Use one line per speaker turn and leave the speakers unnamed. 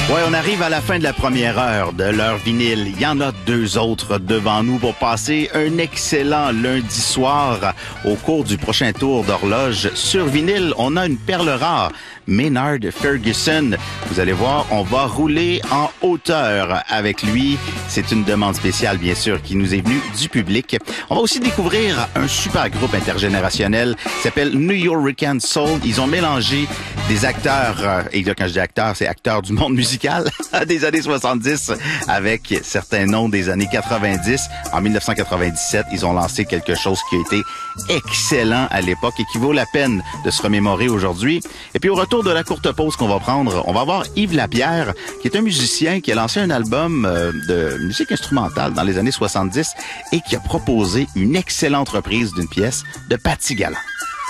Ouais, on arrive à la fin de la première heure de l'heure vinyle. Il y en a deux autres devant nous pour passer un excellent lundi soir. Au cours du prochain tour d'horloge sur vinyle, on a une perle rare, Maynard Ferguson. Vous allez voir, on va rouler en hauteur avec lui. C'est une demande spéciale, bien sûr, qui nous est venue du public. On va aussi découvrir un super groupe intergénérationnel qui s'appelle New Yorican Soul. Ils ont mélangé des acteurs, et là, quand je dis acteurs, c'est acteurs du monde musical, des années 70 avec certains noms des années 90. En 1997, ils ont lancé quelque chose qui a été excellent à l'époque et qui vaut la peine de se remémorer aujourd'hui. Et puis au retour de la courte pause qu'on va prendre, on va voir Yves Lapierre, qui est un musicien qui a lancé un album de musique instrumentale dans les années 70 et qui a proposé une excellente reprise d'une pièce de Patti Galland.